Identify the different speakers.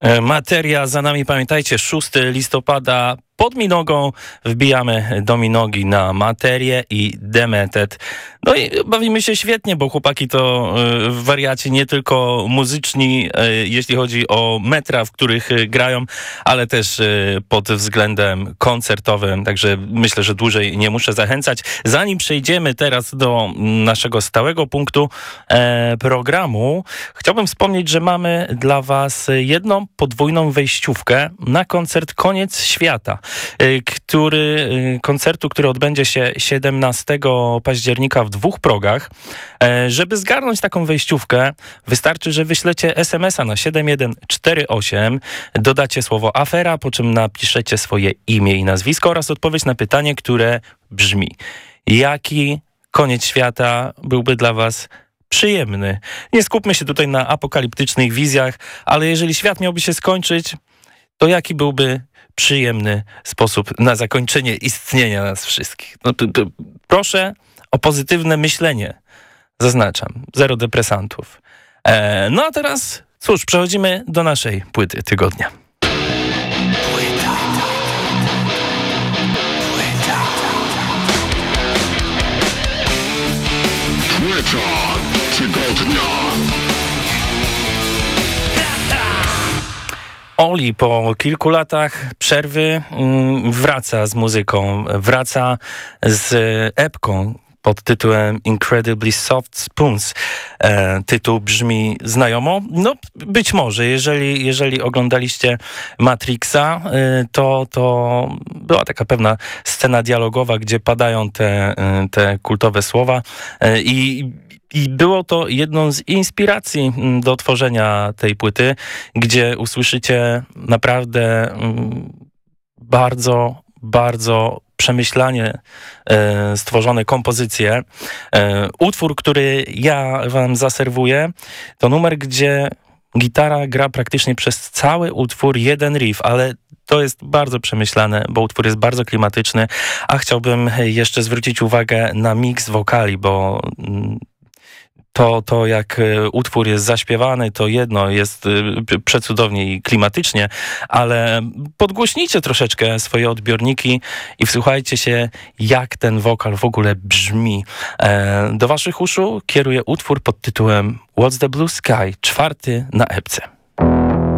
Speaker 1: Materia za nami, pamiętajcie, 6 listopada pod Minogą wbijamy do Minogi na Materię i Demented. No i bawimy się świetnie, bo chłopaki to wariaci nie tylko muzyczni, jeśli chodzi o metra, w których grają, ale też pod względem koncertowym, także myślę, że dłużej nie muszę zachęcać. Zanim przejdziemy teraz do naszego stałego punktu programu, chciałbym wspomnieć, że mamy dla was jedną podwójną wejściówkę na koncert Koniec Świata, koncertu, który odbędzie się 17 października w 2 progach. Żeby zgarnąć taką wejściówkę, wystarczy, że wyślecie SMS-a na 7148, dodacie słowo afera, po czym napiszecie swoje imię i nazwisko oraz odpowiedź na pytanie, które brzmi: jaki koniec świata byłby dla was przyjemny? Nie skupmy się tutaj na apokaliptycznych wizjach, ale jeżeli świat miałby się skończyć, to jaki byłby przyjemny sposób na zakończenie istnienia nas wszystkich? No to proszę o pozytywne myślenie. Zaznaczam, 0 depresantów. No a teraz, cóż, przechodzimy do naszej płyty tygodnia. Płyta tygodnia. Oli po kilku latach przerwy wraca z muzyką, wraca z epką pod tytułem Incredibly Soft Spoons. Tytuł brzmi znajomo. No być może, jeżeli oglądaliście Matrixa, to była taka pewna scena dialogowa, gdzie padają te kultowe słowa i było to jedną z inspiracji do tworzenia tej płyty, gdzie usłyszycie naprawdę bardzo, bardzo przemyślanie stworzone kompozycje. Utwór, który ja wam zaserwuję, to numer, gdzie gitara gra praktycznie przez cały utwór jeden riff, ale to jest bardzo przemyślane, bo utwór jest bardzo klimatyczny, a chciałbym jeszcze zwrócić uwagę na miks wokali, bo to jak utwór jest zaśpiewany, to jedno jest przecudownie i klimatycznie, ale podgłośnijcie troszeczkę swoje odbiorniki i wsłuchajcie się, jak ten wokal w ogóle brzmi. Do waszych uszu kieruję utwór pod tytułem What's the Blue Sky, 4 na epce.